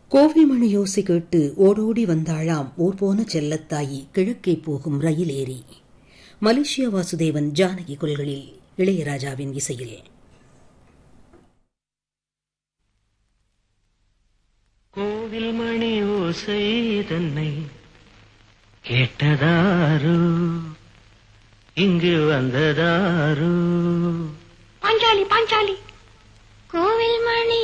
கோவில் மணி யோசி கேட்டு ஓடோடி வந்தாளாம் ஊர் போன செல்லத்தாயி கிழக்கே போகும் ரயில் ஏறி. மலேசியா வாசுதேவன் ஜானகி குரல்களில், இளையராஜாவின் இசையில். கோவில் மணி ஓசை தன்னை கேட்டதாரு, இங்கு வந்ததாரு. பாஞ்சாலி பாஞ்சாலி. கோவில் மணி